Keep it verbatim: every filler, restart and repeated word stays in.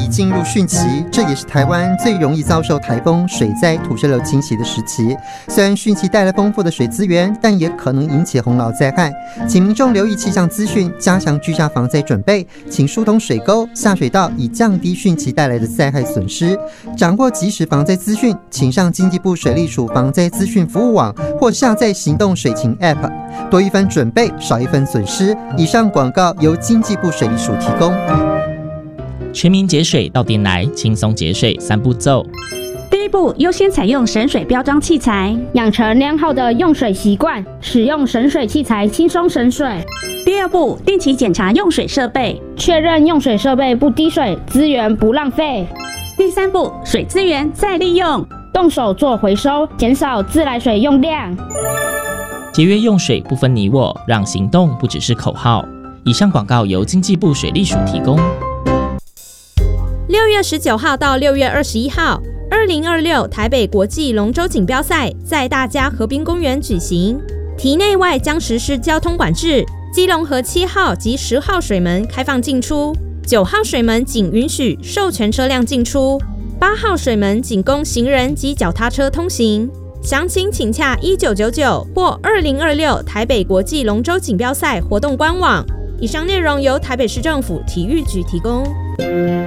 进入汛期，这也是台湾最容易遭受台风、水灾、土石流侵袭的时期。虽然汛期带来丰富的水资源，但也可能引起洪涝灾害，请民众留意气象资讯，加强居家防灾准备，请疏通水沟、下水道，以降低汛期带来的灾害损失。掌握即时防灾资讯，请上经济部水利署防灾资讯服务网或下载行动水情 App， 多一分准备，少一分损失。以上广告由经济部水利署提供。 全民节水到店来，轻松节水三步骤。 第一步，优先采用省水标章器材， 养成良好的用水习惯，使用省水器材轻松省水。 第二步，定期检查用水设备， 确认用水设备不滴水，资源不浪费。 第三步，水资源再利用， 动手做回收，减少自来水用量。 节约用水不分你我，让行动不只是口号。以上广告由经济部水利署提供。 六月十九号到六月二十一号，二零二六台北国际龙舟锦标赛在大佳河滨公园举行，堤内外将实施交通管制。基隆河七号及十号水门开放进出，九号水门仅允许授权车辆进出，八号水门仅供行人及脚踏车通行。详情请洽一九九九或二零二六台北国际龙舟锦标赛活动官网。以上内容由台北市政府体育局提供。